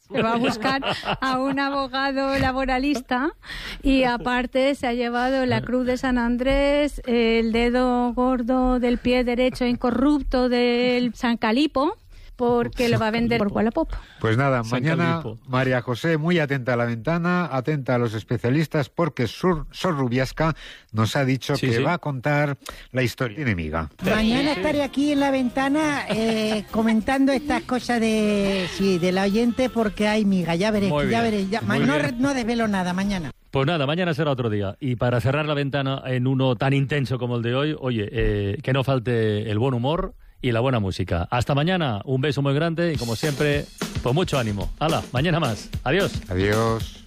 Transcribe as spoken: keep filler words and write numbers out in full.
Se va a buscar a un abogado laboralista y aparte se ha llevado la Cruz de San Andrés, el dedo gordo del pie derecho incorrupto del San Calipo, porque lo va a vender por Wallapop. Pues nada, San mañana Calipo. María José, muy atenta a la ventana, atenta a los especialistas, porque Sor, Sor Rubiasca nos ha dicho Sí, que sí. va a contar la historia. Tiene miga. Mañana estaré aquí en la ventana eh, comentando estas cosas de sí, de la oyente porque hay miga, ya veréis, Muy ya bien, veréis. Ya, muy no, bien. no desvelo nada mañana. Pues nada, mañana será otro día. Y para cerrar la ventana en uno tan intenso como el de hoy, oye, eh, que no falte el buen humor y la buena música. Hasta mañana, un beso muy grande y como siempre, pues mucho ánimo. Hala, mañana más. Adiós. Adiós.